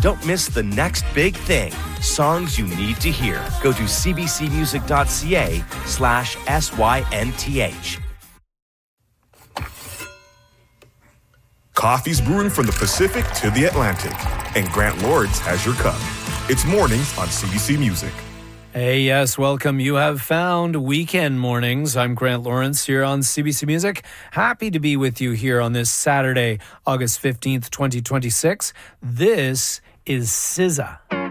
Don't miss the next big thing. Songs you need to hear. Go to cbcmusic.ca/SYNTH. Coffee's brewing from the Pacific to the Atlantic, and Grant Lawrence has your cup. It's mornings on CBC Music. Hey, yes, welcome. You have found Weekend Mornings. I'm Grant Lawrence here on CBC Music. Happy to be with you here on this Saturday, August 15th, 2026. This is SZA.